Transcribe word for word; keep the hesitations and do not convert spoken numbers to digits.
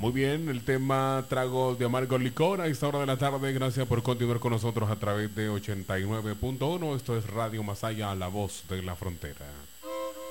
Muy bien, el tema trago de amargo licor a esta hora de la tarde. Gracias por continuar con nosotros a través de ochenta y nueve punto uno. Esto es Radio Masaya, la voz de la frontera.